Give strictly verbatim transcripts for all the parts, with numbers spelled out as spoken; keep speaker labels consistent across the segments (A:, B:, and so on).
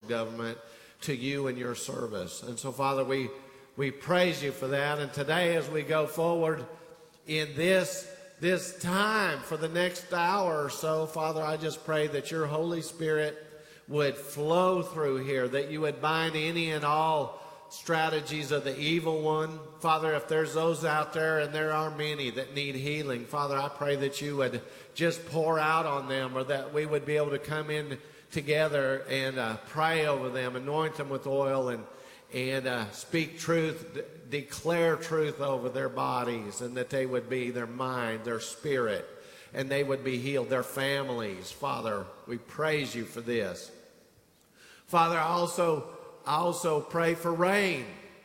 A: government to you and your service. And so, Father, we, we praise you for that. And today as we go forward in this, this time for the next hour or so, Father, I just pray that your Holy Spirit would flow through here, that you would bind any and all strategies of the evil one. Father, if there's those out there, and there are many that need healing, Father, I pray that you would just pour out on them, or that we would be able to come in together and uh, pray over them, anoint them with oil, and and uh, speak truth, d- declare truth over their bodies, and that they would be, their mind, their spirit, and they would be healed, their families. Father, we praise you for this. Father, I also I also pray for rain.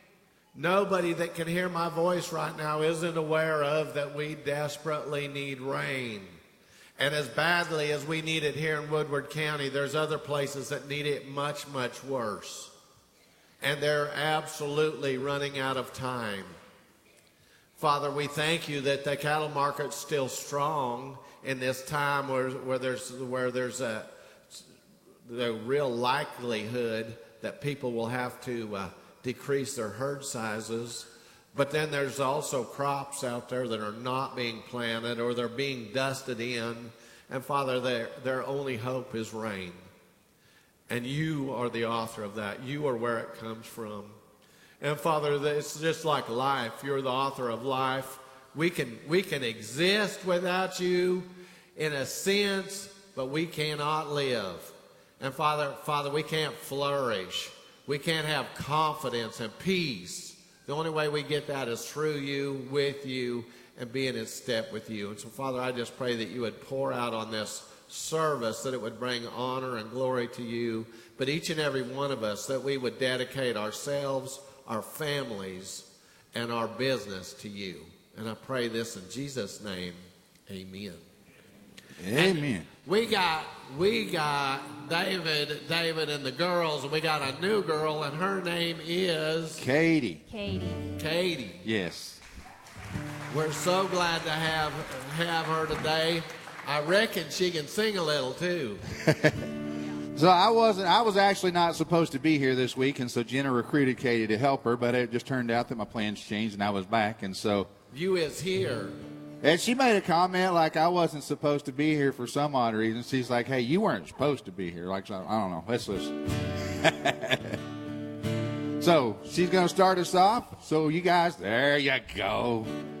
A: Nobody that can hear my voice right now isn't aware of that we desperately need rain. And as badly as we need it here in Woodward County, there's other places that need it much, much worse. And they're absolutely running out of time. Father, we thank you that the cattle market's still strong in this time where, where there's where there's a the real likelihood that people will have to uh, decrease their herd sizes. But then there's also crops out there that are not being planted, or they're being dusted in. And Father, their, their only hope is rain. And you are the author of that. You are where it comes from. And Father, it's just like life. You're the author of life. We can, we can exist without you in a sense, but we cannot live. And Father, Father, we can't flourish. We can't have confidence and peace. The only way we get that is through you, with you, and being in step with you. And so, Father, I just pray that you would pour out on this service, that it would bring honor and glory to you. But each and every one of us, that we would dedicate ourselves, our families, and our business to you. And I pray this in Jesus' name. Amen.
B: Amen.
A: And we got we got David, David and the girls, and we got a new girl, and her name is
B: Katie.
C: Katie.
A: Katie.
B: Yes.
A: We're so glad to have have her today. I reckon she can sing a little too.
B: So I wasn't. I was actually not supposed to be here this week, and so Jenna recruited Katie to help her. But it just turned out that my plans changed, and I was back, and so
A: You is here.
B: And she made a comment like I wasn't supposed to be here for some odd reason. She's like, "Hey, you weren't supposed to be here." Like, I don't know. Let's just. So she's going to start us off. So you guys, there you go.